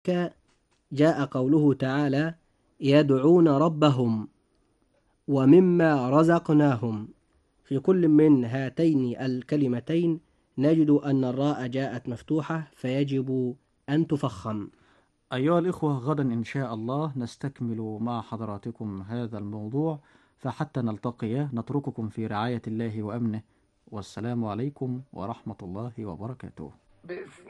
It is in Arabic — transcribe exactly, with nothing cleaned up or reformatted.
جاء قوله تعالى يدعون ربهم ومما رزقناهم. في كل من هاتين الكلمتين نجد أن الراء جاءت مفتوحة فيجب أن تفخم. أيها الإخوة، غدا إن شاء الله نستكمل مع حضراتكم هذا الموضوع، فحتى نلتقي نترككم في رعاية الله وأمنه، والسلام عليكم ورحمة الله وبركاته. بسم